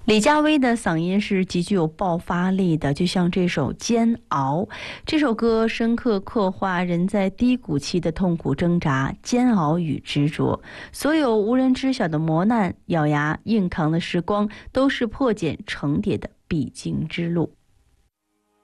李佳薇的嗓音是极具有爆发力的，就像这首《煎熬》。这首歌深刻刻画人在低谷期的痛苦挣扎、煎熬与执着。所有无人知晓的磨难、咬牙硬扛的时光，都是破茧成蝶的必经之路。